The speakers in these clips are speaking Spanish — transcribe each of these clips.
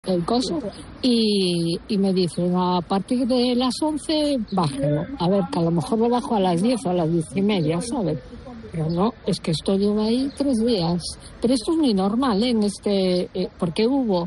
el coso y me dicen a partir de las 11 bájelo. A ver, que a lo mejor lo bajo a las 10 o a las 10:30, ¿sabes? Pero no, es que esto lleva ahí 3 días. Pero esto es muy normal, porque hubo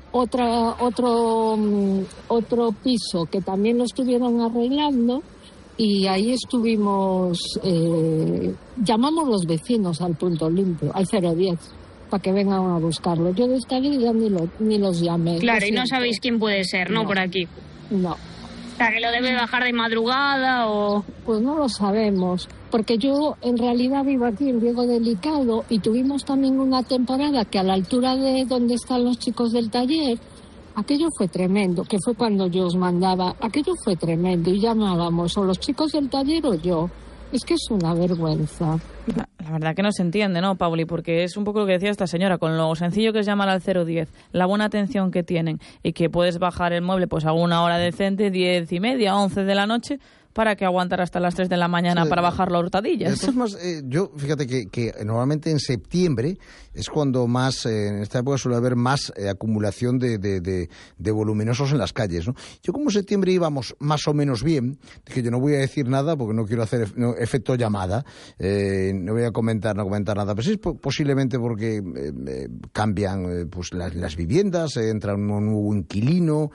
otro piso que también lo estuvieron arreglando y ahí estuvimos, llamamos los vecinos al punto limpio, al 010. Para que vengan a buscarlo. Yo de esta vida ni los llamé. Claro, y no sabéis quién puede ser, ¿no? Por aquí. No. O sea, que lo debe bajar de madrugada o... Pues no lo sabemos, porque yo en realidad vivo aquí en Diego Delicado y tuvimos también una temporada que a la altura de donde están los chicos del taller, aquello fue tremendo, que fue cuando yo os mandaba, aquello fue tremendo y llamábamos o los chicos del taller o yo. Es que es una vergüenza. La verdad que no se entiende, ¿no, Pauli? Porque es un poco lo que decía esta señora, con lo sencillo que es llamar al 010, la buena atención que tienen y que puedes bajar el mueble pues a una hora decente, 10:30, 11 de la noche, para que aguantar hasta las 3 de la mañana para bajar la hurtadilla. Esto es más, yo, fíjate que normalmente en septiembre es cuando más, en esta época suele haber más acumulación de voluminosos en las calles, ¿no? Yo como en septiembre íbamos más o menos bien, dije yo no voy a decir nada porque no quiero hacer efecto llamada, no voy a comentar nada, pero sí es posiblemente porque cambian pues las viviendas, entra un nuevo inquilino,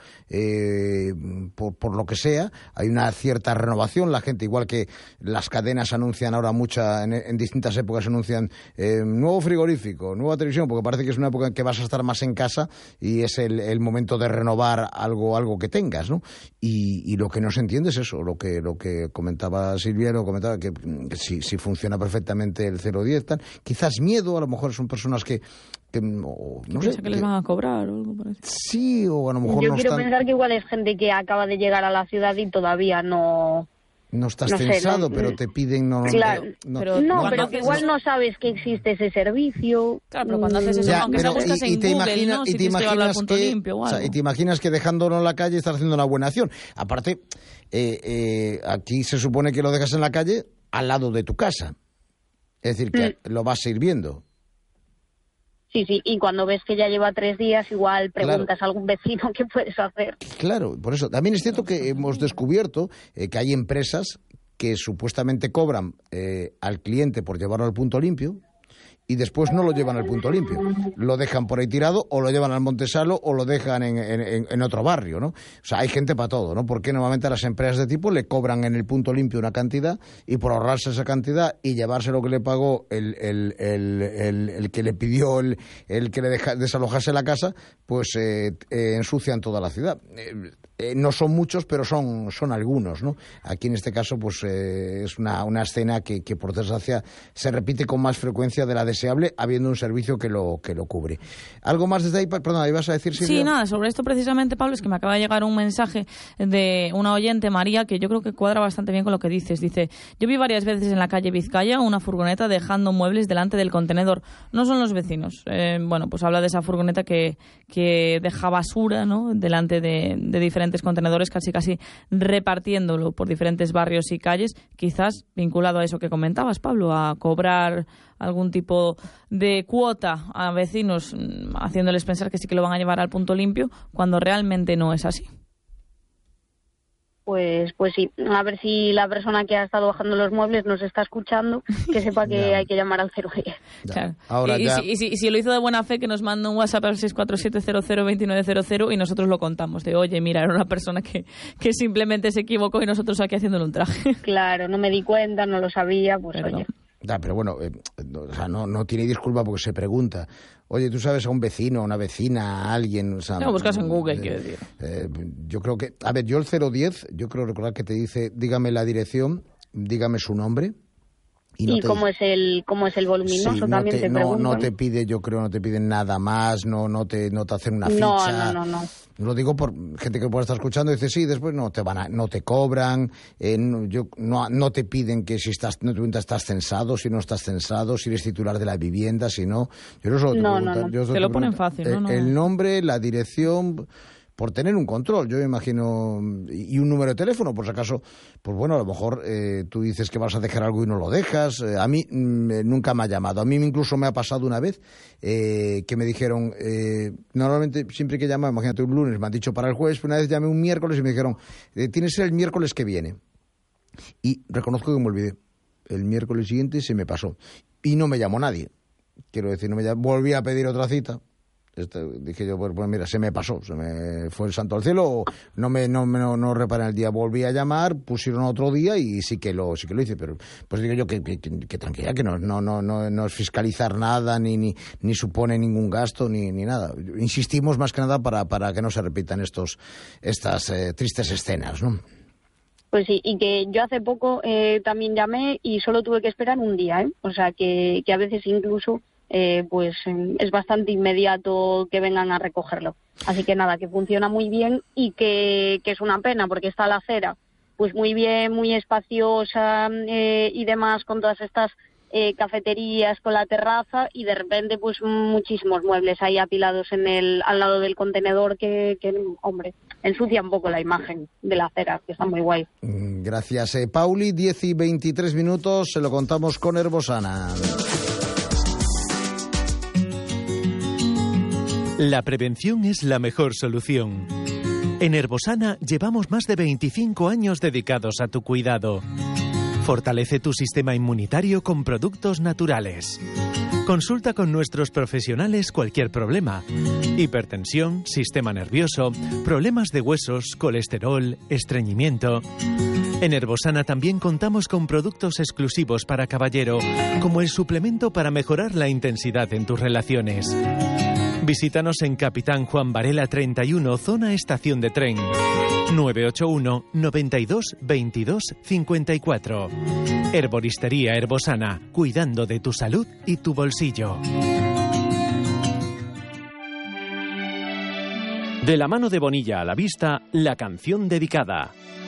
por lo que sea, hay una cierta renovación, la gente, igual que las cadenas anuncian ahora en distintas épocas anuncian nuevo frigorífico, nueva televisión, porque parece que es una época en que vas a estar más en casa y es el momento de renovar algo que tengas, ¿no? Y lo que no se entiende es eso, lo que comentaba Silvia, comentaba que si funciona perfectamente el 010, tal, quizás miedo, a lo mejor son personas que no sé, que les van a cobrar o algo parecido. Sí, o a lo mejor yo quiero pensar que igual es gente que acaba de llegar a la ciudad y todavía no estás censado, pero te piden... Claro, pero que igual no sabes que existe ese servicio. Claro, pero cuando haces eso, aunque sea buscas en Google, ¿no? Si tienes que llevarlo al punto limpio o algo. Y te imaginas que dejándolo en la calle estás haciendo una buena acción. Aparte, aquí se supone que lo dejas en la calle al lado de tu casa. Es decir, que lo vas a ir viendo. Sí, y cuando ves que ya lleva 3 días, igual preguntas a algún vecino qué puedes hacer. Claro, por eso. También es cierto que hemos descubierto que hay empresas que supuestamente cobran al cliente por llevarlo al punto limpio y después no lo llevan al punto limpio. Lo dejan por ahí tirado o lo llevan al Montesalo o lo dejan en otro barrio, ¿no? O sea, hay gente para todo, ¿no? Porque normalmente a las empresas de tipo le cobran en el punto limpio una cantidad y por ahorrarse esa cantidad y llevarse lo que le pagó el que le pidió el que le desalojase la casa, pues ensucian toda la ciudad. No son muchos, pero son algunos, ¿no? Aquí en este caso, pues es una escena que por desgracia se repite con más frecuencia de la deseable, habiendo un servicio que lo cubre. ¿Algo más desde ahí? Perdona, ¿ibas a decir, Silvia? Sí, nada, sobre esto precisamente, Pablo, es que me acaba de llegar un mensaje de una oyente, María, que yo creo que cuadra bastante bien con lo que dices. Dice, yo vi varias veces en la calle Vizcaya una furgoneta dejando muebles delante del contenedor. No son los vecinos. Bueno, pues habla de esa furgoneta que deja basura, ¿no?, delante de diferentes contenedores, casi repartiéndolo por diferentes barrios y calles, quizás vinculado a eso que comentabas, Pablo, a cobrar algún tipo de cuota a vecinos, haciéndoles pensar que sí que lo van a llevar al punto limpio, cuando realmente no es así. Pues sí, a ver si la persona que ha estado bajando los muebles nos está escuchando, que sepa que hay que llamar al 010. Claro. Ahora si lo hizo de buena fe, que nos manda un WhatsApp al 647002900 y nosotros lo contamos, de oye, mira, era una persona que simplemente se equivocó y nosotros aquí haciéndole un traje. Claro, no me di cuenta, no lo sabía, pues Perdón. Oye. Ya, pero bueno, o sea, no tiene disculpa porque se pregunta. Oye, ¿tú sabes a un vecino, a una vecina, a alguien? O sea, no, buscas en Google, quiero decir. Yo creo que... A ver, yo el 010, yo creo recordar que te dice, dígame la dirección, dígame su nombre. ¿Y cómo es el voluminoso? Sí, también te pregunto. No te pide, yo creo, no te piden nada más, no te hacen una ficha. No. Lo digo por gente que puede estar escuchando y dice, sí, después no te cobran, no te piden que si no te preguntan, estás censado, si no estás censado, si eres titular de la vivienda, si no. Yo no solo te pregunto. Te lo ponen fácil, ¿no? El nombre, la dirección, por tener un control, yo me imagino, y un número de teléfono, por si acaso, pues bueno, a lo mejor tú dices que vas a dejar algo y no lo dejas. A mí nunca me ha llamado. A mí incluso me ha pasado una vez que me dijeron, normalmente siempre que llamo, imagínate un lunes, me han dicho para el jueves, una vez llamé un miércoles y me dijeron, tiene que ser el miércoles que viene. Y reconozco que me olvidé. El miércoles siguiente se me pasó. Y no me llamó nadie. Quiero decir, volví a pedir otra cita. Dije yo, pues mira, se me pasó, se me fue el santo al cielo, no reparé en el día, volví a llamar, pusieron otro día y sí que lo hice, pero pues digo yo que tranquila, que no es fiscalizar nada, ni supone ningún gasto, ni nada. Insistimos más que nada para que no se repitan estas tristes escenas, ¿no? Pues sí, y que yo hace poco también llamé y solo tuve que esperar un día, ¿eh? O sea que a veces incluso pues es bastante inmediato que vengan a recogerlo. Así que nada, que funciona muy bien y que es una pena porque está la acera pues muy bien, muy espaciosa y demás, con todas estas cafeterías, con la terraza, y de repente pues muchísimos muebles ahí apilados al lado del contenedor que hombre, ensucia un poco la imagen de la acera, que está muy guay. Gracias, Pauli. 10 y 23 minutos, se lo contamos con Herbosana. La prevención es la mejor solución. En Herbosana llevamos más de 25 años dedicados a tu cuidado. Fortalece tu sistema inmunitario con productos naturales. Consulta con nuestros profesionales cualquier problema. Hipertensión, sistema nervioso, problemas de huesos, colesterol, estreñimiento. En Herbosana también contamos con productos exclusivos para caballero, como el suplemento para mejorar la intensidad en tus relaciones. Visítanos en Capitán Juan Varela 31, zona estación de tren. 981 92 22 54. Herboristería Herbosana, cuidando de tu salud y tu bolsillo. De la mano de Bonilla a la vista, la canción dedicada.